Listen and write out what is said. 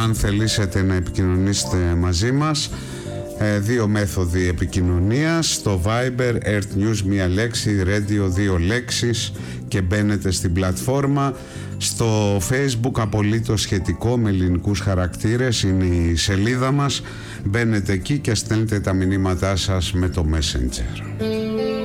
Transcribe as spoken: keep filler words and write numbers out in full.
αν θελήσετε να επικοινωνήσετε μαζί μας, ε, δύο μέθοδοι επικοινωνίας: στο Viber Earth News μία λέξη, Radio δύο λέξεις και μπαίνετε στην πλατφόρμα. Στο Facebook απολύτως σχετικό με ελληνικούς χαρακτήρες είναι η σελίδα μας, μπαίνετε εκεί και στέλνετε τα μηνύματά σας με το Messenger.